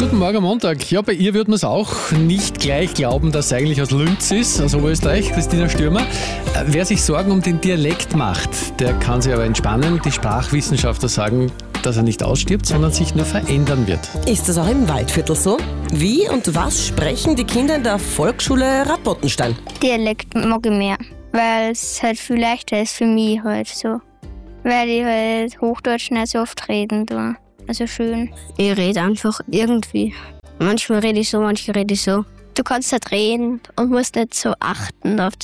Guten Morgen am Montag. Ja, bei ihr würde man es auch nicht gleich glauben, dass sie eigentlich aus Linz ist, aus Oberösterreich, Christina Stürmer. Wer sich Sorgen um den Dialekt macht, der kann sich aber entspannen. Die Sprachwissenschaftler sagen, dass er nicht ausstirbt, sondern sich nur verändern wird. Ist das auch im Waldviertel so? Wie und was sprechen die Kinder in der Volksschule Rapottenstein? Dialekt mag ich mehr, weil es halt viel leichter ist für mich halt so. Weil ich halt Hochdeutsch nicht so oft reden tue. Also schön. Ich rede einfach irgendwie. Manchmal rede ich so, manchmal rede ich so. Du kannst halt reden und musst nicht so achten auf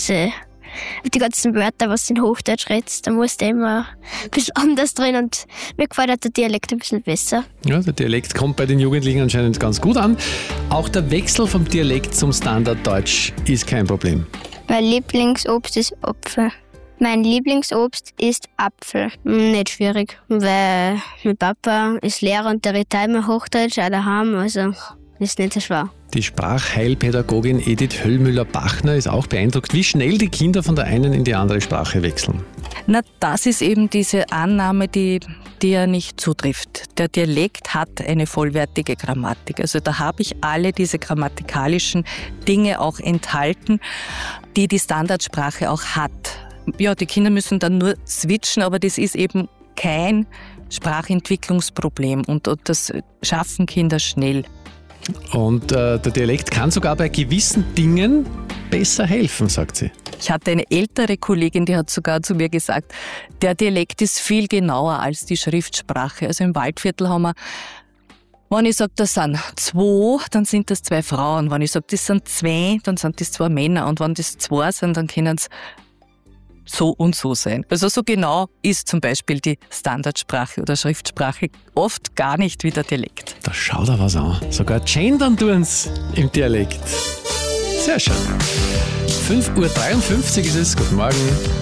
die ganzen Wörter, was du in Hochdeutsch redest. Da musst du immer ein bisschen anders drin und mir gefällt halt der Dialekt ein bisschen besser. Ja, der Dialekt kommt bei den Jugendlichen anscheinend ganz gut an. Auch der Wechsel vom Dialekt zum Standarddeutsch ist kein Problem. Mein Lieblingsobst ist Apfel. Mein Lieblingsobst ist Apfel. Nicht schwierig, weil mein Papa ist Lehrer und der redet immer Hochdeutsch auch daheim, also ist nicht so schwer. Die Sprachheilpädagogin Edith Höllmüller-Bachner ist auch beeindruckt, wie schnell die Kinder von der einen in die andere Sprache wechseln. Na, das ist eben diese Annahme, die ja nicht zutrifft. Der Dialekt hat eine vollwertige Grammatik. Also da habe ich alle diese grammatikalischen Dinge auch enthalten, die die Standardsprache auch hat. Ja, die Kinder müssen dann nur switchen, aber das ist eben kein Sprachentwicklungsproblem und das schaffen Kinder schnell. Und der Dialekt kann sogar bei gewissen Dingen besser helfen, sagt sie. Ich hatte eine ältere Kollegin, die hat sogar zu mir gesagt, der Dialekt ist viel genauer als die Schriftsprache. Also im Waldviertel haben wir, wenn ich sage, das sind 2, dann sind das 2 Frauen. Wenn ich sage, das sind 2, dann sind das 2 Männer. Und wenn das 2 sind, dann können es so und so sein. Also so genau ist zum Beispiel die Standardsprache oder Schriftsprache oft gar nicht wie der Dialekt. Da schaut er was an. Sogar gendern tun's im Dialekt. Sehr schön. 5.53 Uhr ist es. Guten Morgen.